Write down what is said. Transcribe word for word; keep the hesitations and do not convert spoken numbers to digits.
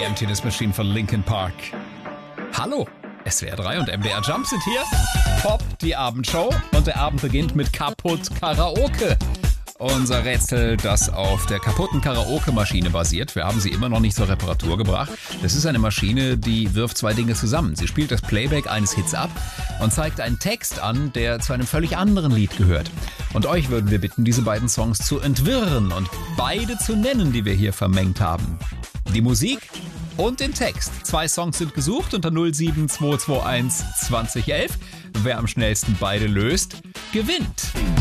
die Emptiness Machine von Linkin Park. Hallo, S W R drei und M D R Jump sind hier. Pop, die Abendshow. Und der Abend beginnt mit Kaputt Karaoke. Unser Rätsel, das auf der kaputten Karaoke-Maschine basiert. Wir haben sie immer noch nicht zur Reparatur gebracht. Das ist eine Maschine, die wirft zwei Dinge zusammen. Sie spielt das Playback eines Hits ab und zeigt einen Text an, der zu einem völlig anderen Lied gehört. Und euch würden wir bitten, diese beiden Songs zu entwirren und beide zu nennen, die wir hier vermengt haben. Die Musik und den Text. Zwei Songs sind gesucht unter null sieben zwei zwei eins zwanzig elf. Wer am schnellsten beide löst, gewinnt.